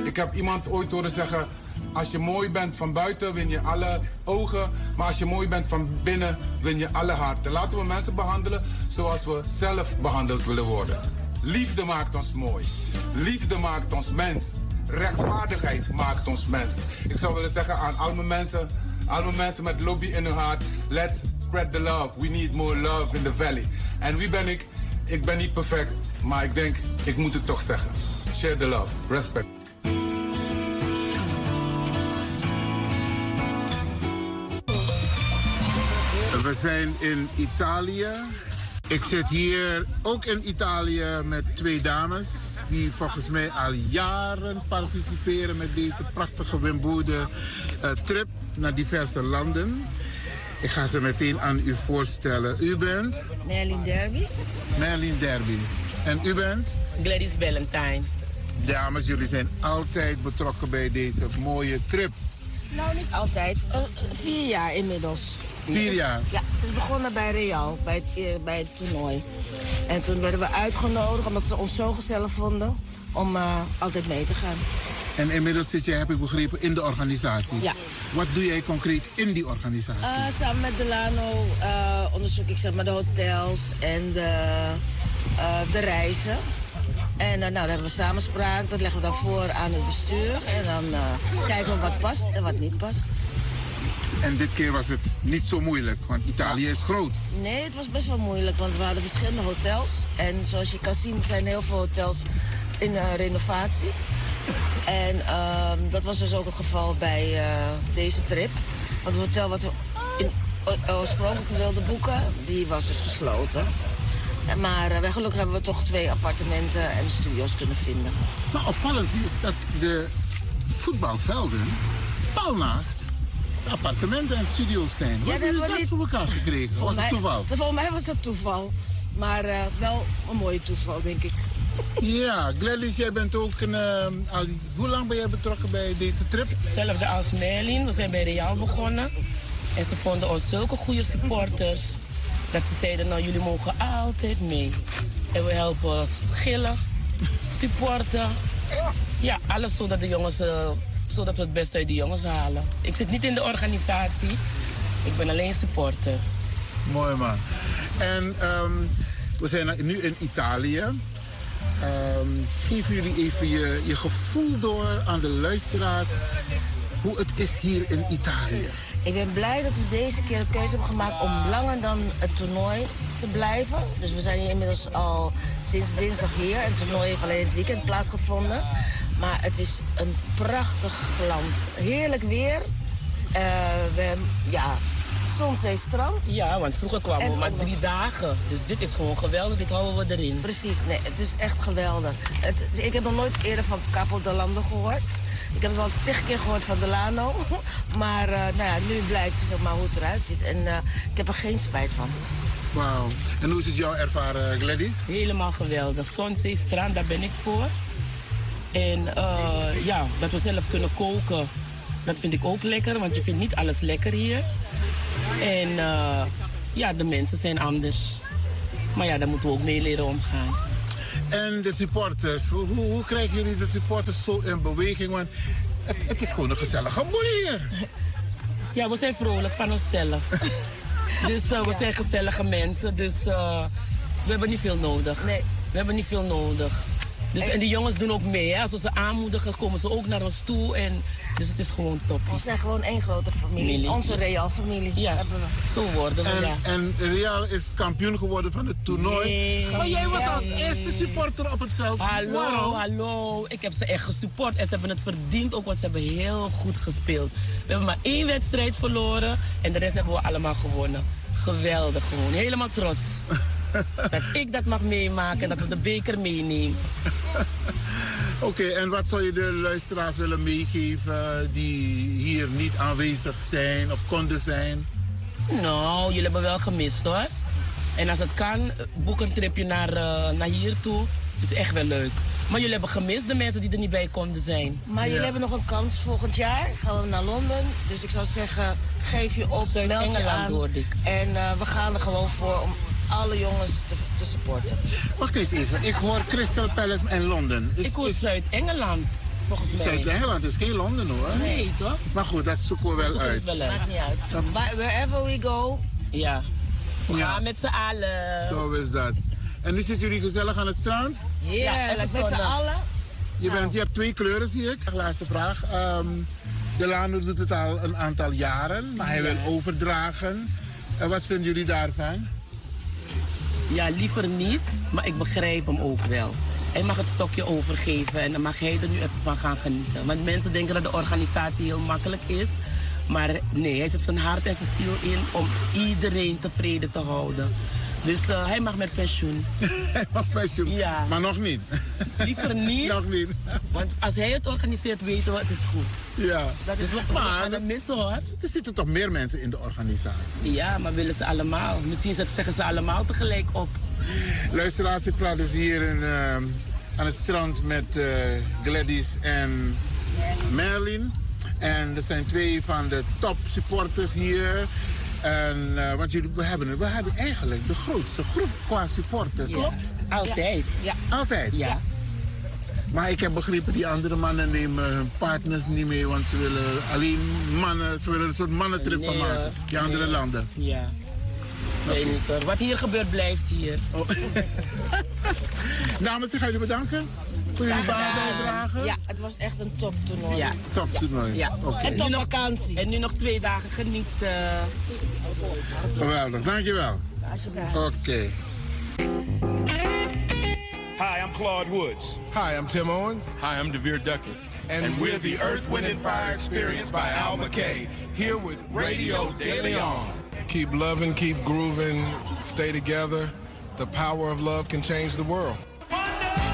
Ik heb iemand ooit horen zeggen, als je mooi bent van buiten, win je alle ogen. Maar als je mooi bent van binnen, win je alle harten. Laten we mensen behandelen zoals we zelf behandeld willen worden. Liefde maakt ons mooi. Liefde maakt ons mens. Rechtvaardigheid maakt ons mens. Ik zou willen zeggen aan al mijn mensen met lobby in hun hart. Let's spread the love. We need more love in the valley. En wie ben ik? Ik ben niet perfect, maar ik denk, ik moet het toch zeggen. Share the love. Respect. We zijn in Italië. Ik zit hier ook in Italië met twee dames die volgens mij al jaren participeren met deze prachtige Wimbode trip naar diverse landen. Ik ga ze meteen aan u voorstellen. U bent? Merlin Derby. Merlin Derby. En u bent? Gladys Valentine. Dames, jullie zijn altijd betrokken bij deze mooie trip. Nou, niet altijd. 4 jaar inmiddels. 4 jaar? Ja, het is begonnen bij Real, bij het toernooi. En toen werden we uitgenodigd, omdat ze ons zo gezellig vonden, om altijd mee te gaan. En inmiddels zit jij, heb ik begrepen, in de organisatie. Ja. Wat doe jij concreet in die organisatie? Samen met Delano onderzoek ik zeg maar de hotels en de reizen. En nou, daar hebben we samenspraak, dat leggen we dan voor aan het bestuur. En dan kijken we wat past en wat niet past. En dit keer was het niet zo moeilijk, want Italië is groot. Nee, het was best wel moeilijk, want we hadden verschillende hotels. En zoals je kan zien zijn heel veel hotels in renovatie. En dat was dus ook het geval bij deze trip. Want het hotel wat we oorspronkelijk wilden boeken, die was dus gesloten. Maar gelukkig hebben we toch 2 appartementen en studio's kunnen vinden. Maar opvallend is dat de voetbalvelden pal naast de appartementen en studio's zijn. Wat hebben jullie dat voor elkaar gekregen? Was het toeval? Volgens mij was dat toeval. Maar wel een mooie toeval, denk ik. Ja, Gladys, jij bent ook hoe lang ben jij betrokken bij deze trip? Hetzelfde als Merlin. We zijn bij Real begonnen. En ze vonden ons zulke goede supporters. Dat ze zeiden, nou jullie mogen altijd mee. En we helpen schillen, supporten. Ja, alles zodat de jongens, zodat we het beste uit de jongens halen. Ik zit niet in de organisatie. Ik ben alleen supporter. Mooi man. En we zijn nu in Italië. Geef jullie even je gevoel door aan de luisteraars hoe het is hier in Italië. Ik ben blij dat we deze keer een keuze hebben gemaakt om langer dan het toernooi te blijven. Dus we zijn hier inmiddels al sinds dinsdag hier. En het toernooi heeft alleen het weekend plaatsgevonden. Maar het is een prachtig land. Heerlijk weer. Zon, zee, strand. Ja, want vroeger kwamen we maar 3 dagen. Dus dit is gewoon geweldig, dit houden we erin. Precies, nee, het is echt geweldig. Ik heb nog nooit eerder van Capo Delando gehoord. Ik heb het al 10 keer gehoord van Delano. Maar nu blijkt zeg maar, hoe het eruit ziet. En ik heb er geen spijt van. Wauw. En hoe is het jou ervaren, Gladys? Helemaal geweldig. Zon, zee, strand, daar ben ik voor. En dat we zelf kunnen koken, dat vind ik ook lekker. Want je vindt niet alles lekker hier. En de mensen zijn anders. Maar ja, daar moeten we ook mee leren omgaan. En de supporters, hoe krijgen jullie de supporters zo in beweging? Want het is gewoon een gezellige boel hier. Ja, we zijn vrolijk van onszelf. Dus we zijn gezellige mensen. Dus we hebben niet veel nodig. Nee. We hebben niet veel nodig. Dus, en die jongens doen ook mee. Hè? Als we ze aanmoedigen, komen ze ook naar ons toe. En, dus het is gewoon top. We zijn gewoon één grote familie. Onze Real-familie. Ja, zo worden we, ja. En Real is kampioen geworden van het toernooi. Nee. Maar jij was als eerste supporter op het veld. Hallo. Ik heb ze echt gesupport. En ze hebben het verdiend ook, want ze hebben heel goed gespeeld. We hebben maar 1 wedstrijd verloren. En de rest hebben we allemaal gewonnen. Geweldig gewoon. Helemaal trots. Dat ik dat mag meemaken en dat we de beker meenemen. Oké, en wat zou je de luisteraars willen meegeven die hier niet aanwezig zijn of konden zijn? Nou, jullie hebben wel gemist hoor. En als het kan, boek een tripje naar hier toe. Dat is echt wel leuk. Maar jullie hebben gemist de mensen die er niet bij konden zijn. Maar jullie hebben nog een kans volgend jaar. Gaan we naar Londen. Dus ik zou zeggen, geef je op, meld je aan. Hoorde ik. En we gaan er gewoon voor om alle jongens te supporten. Wacht eens even, ik hoor Crystal Palace en Londen. Ik hoor Zuid-Engeland. volgens mij. Zuid-Engeland is geen Londen hoor. Nee, toch? Maar goed, dat zoeken we wel uit. Maakt niet uit. Wherever we go. Ja. We gaan met z'n allen. Zo is dat. En nu zitten jullie gezellig aan het strand? Heerlijk, met z'n allen. Je hebt 2 kleuren, zie ik. Laatste vraag. Delano doet het al een aantal jaren, maar hij wil overdragen. Wat vinden jullie daarvan? Ja, liever niet, maar ik begrijp hem ook wel. Hij mag het stokje overgeven en dan mag hij er nu even van gaan genieten. Want mensen denken dat de organisatie heel makkelijk is. Maar nee, hij zet zijn hart en zijn ziel in om iedereen tevreden te houden. Dus hij mag met pensioen. Hij mag pensioen? Ja. Maar nog niet? Liever niet. Nog niet. Want als hij het organiseert, weten we het is goed. Ja. Dat is wat we gaan het missen hoor. Er zitten toch meer mensen in de organisatie? Ja, maar willen ze allemaal? Misschien zeggen ze allemaal tegelijk op. Luisteraars, ik praat dus hier aan het strand met Gladys en Merlin. En dat zijn 2 van de top supporters hier. En want we hebben eigenlijk de grootste groep qua supporters. Klopt. Altijd. Ja. Altijd? Ja. Maar ik heb begrepen, die andere mannen nemen hun partners niet mee, want ze willen alleen mannen, ze willen een soort mannentrip van maken. Die andere landen. Ja. Nee, niet hoor. Wat hier gebeurt, blijft hier. Oh. Dames, ik ga jullie bedanken voor jullie bijdrage. Ja, het was echt een toptoernooi. Ja. Toptoernooi. Ja. Okay. En topvakantie. En nu nog 2 dagen genieten. Geweldig, dankjewel. Alsjeblieft. Oké. Hi, I'm Claude Woods. Hi, I'm Tim Owens. Hi, I'm DeVere Duckett. And we're the Earth, Wind, and Fire Experience by Al McKay, here with Radio De Leon. Keep loving, keep grooving, stay together. The power of love can change the world.